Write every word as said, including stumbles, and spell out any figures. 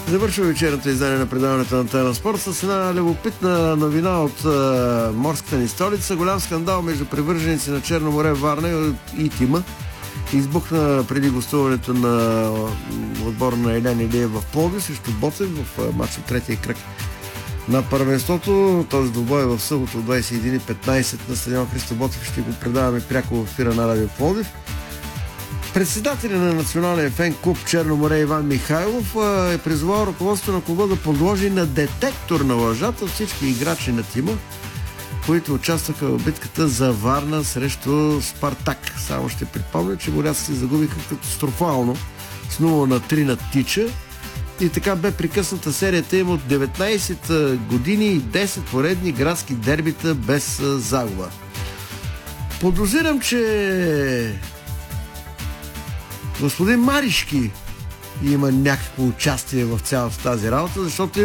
Завършва вечерното издание на предаването на Тайна Спорт с една любопитна новина от а, морската ни столица. Голям скандал между привърженици на Черно море, Варна и Тима избухна преди гостуването на отбора на Елян Илиев в Пловдив срещу Ботев в матч от третия кръг на първенството. Този двубой е в събота от двадесет и един и петнадесет на стадион Христо Ботев. Ще го предаваме пряко в ефира на Радио Пловдив. Председателят на националния фен клуб Черно море Иван Михайлов е призвал ръководството на клуба да подложи на детектор на лъжата всички играчи на Тима, които участваха в битката за Варна срещу Спартак. Само ще припомня, че моряците загубиха катастрофално с нула на три на Тича и така бе прекъсната серията им от деветнадесет години и десет поредни градски дербита без загуба. Подозирам, че господин Маришки има някакво участие в цялата тази работа, защото